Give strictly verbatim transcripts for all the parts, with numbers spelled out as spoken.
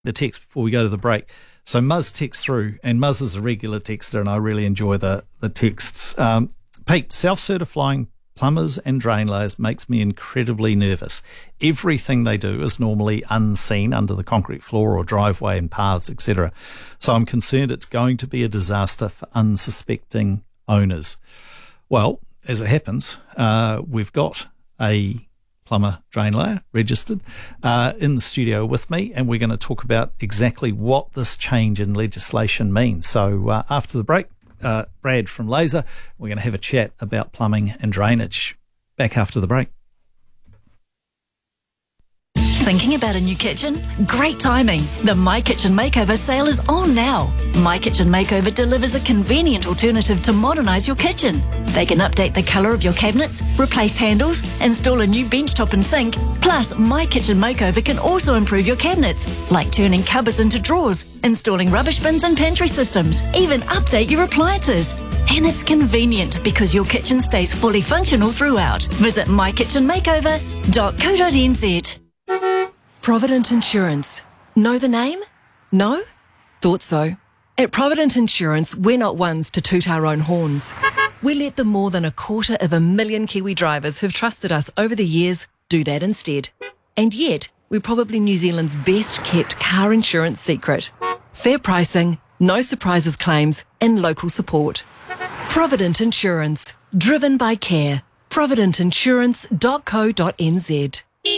the text before we go to the break. So Muzz texts through, and Muzz is a regular texter, and I really enjoy the, the texts. Um, Pete, self-certifying plumbers and drain layers makes me incredibly nervous. Everything they do is normally unseen under the concrete floor or driveway and paths, et cetera. So I'm concerned it's going to be a disaster for unsuspecting owners. Well, as it happens, uh, we've got a plumber drain layer registered uh, in the studio with me, and we're going to talk about exactly what this change in legislation means. So uh, after the break, uh, Brad from Laser, we're going to have a chat about plumbing and drainage. Back after the break. Thinking about a new kitchen? Great timing. The My Kitchen Makeover sale is on now. My Kitchen Makeover delivers a convenient alternative to modernise your kitchen. They can update the colour of your cabinets, replace handles, install a new bench top and sink. Plus, My Kitchen Makeover can also improve your cabinets, like turning cupboards into drawers, installing rubbish bins and pantry systems, even update your appliances. And it's convenient because your kitchen stays fully functional throughout. Visit my kitchen makeover dot co dot n z. Provident Insurance. Know the name? No? Thought so. At Provident Insurance, we're not ones to toot our own horns. We let the more than a quarter of a million Kiwi drivers who've trusted us over the years do that instead. And yet, we're probably New Zealand's best kept car insurance secret. Fair pricing, no surprises claims, and local support. Provident Insurance. Driven by care. provident insurance dot co dot n z.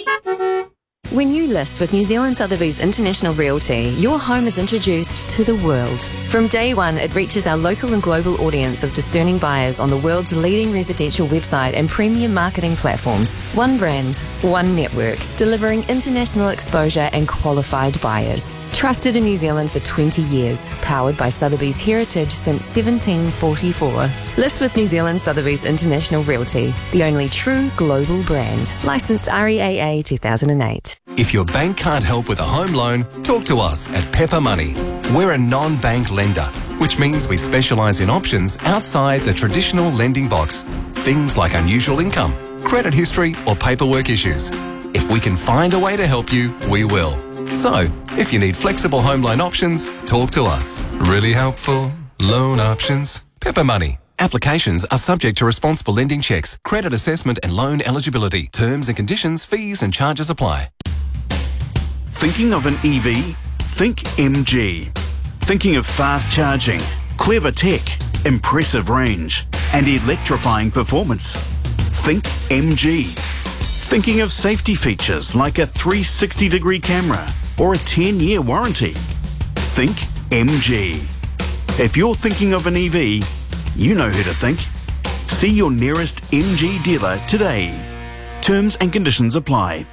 When you list with New Zealand Sotheby's International Realty, your home is introduced to the world. From day one, it reaches our local and global audience of discerning buyers on the world's leading residential website and premium marketing platforms. One brand, one network, delivering international exposure and qualified buyers. Trusted in New Zealand for twenty years, powered by Sotheby's heritage since seventeen forty-four. List with New Zealand Sotheby's International Realty, the only true global brand. Licensed R E A A two thousand eight. If your bank can't help with a home loan, talk to us at Pepper Money. We're a non-bank lender, which means we specialise in options outside the traditional lending box. Things like unusual income, credit history or paperwork issues. If we can find a way to help you, we will. So, if you need flexible home loan options, talk to us. Really helpful loan options. Pepper Money. Applications are subject to responsible lending checks, credit assessment and loan eligibility. Terms and conditions, fees and charges apply. Thinking of an E V? Think M G. Thinking of fast charging, clever tech, impressive range and electrifying performance? Think M G. Thinking of safety features like a three sixty degree camera or a ten year warranty? Think M G. If you're thinking of an E V, you know who to think. See your nearest M G dealer today. Terms and conditions apply.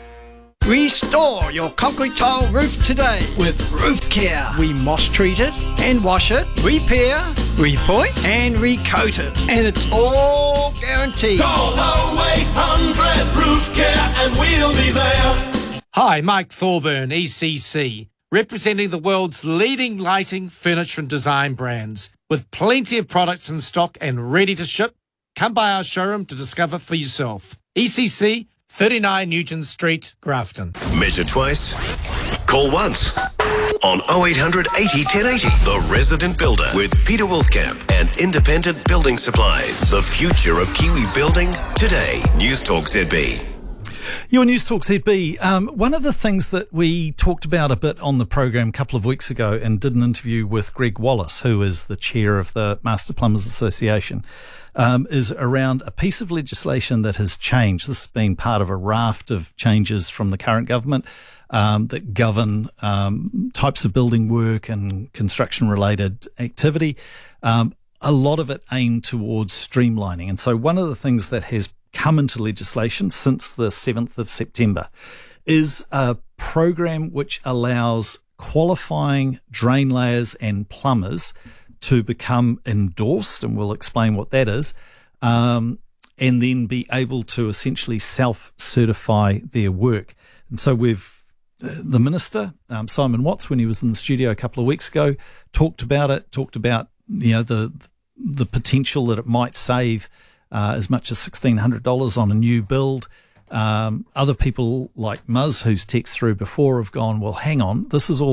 Restore your concrete tile roof today with Roof Care. We moss treat it and wash it, repair, repoint and recoat it. And it's all guaranteed. Call oh eight hundred Roof Care and we'll be there. Hi, Mike Thorburn, E C C, representing the world's leading lighting, furniture and design brands. With plenty of products in stock and ready to ship, come by our showroom to discover for yourself. E C C, thirty-nine Nugent Street, Grafton. Measure twice, call once. On oh eight hundred eighty ten eighty. The Resident Builder with Peter Wolfcamp and Independent Building Supplies. The future of Kiwi building today. News Talk Z B. Your News Talk Z B. Um, one of the things that we talked about a bit on the program a couple of weeks ago and did an interview with Greg Wallace, who is the chair of the Master Plumbers Association, um, is around a piece of legislation that has changed. This has been part of a raft of changes from the current government um, that govern um, types of building work and construction-related activity. Um, a lot of it aimed towards streamlining. And so one of the things that has come into legislation since the seventh of September is a program which allows qualifying drain layers and plumbers to become endorsed, and we'll explain what that is, um, and then be able to essentially self-certify their work. And so we've, uh, the Minister, um, Simon Watts, when he was in the studio a couple of weeks ago, talked about it, talked about, you know, the the potential that it might save Uh, as much as sixteen hundred dollars on a new build. Um, other people like Muzz, who's texted through before, have gone, well, hang on, this is all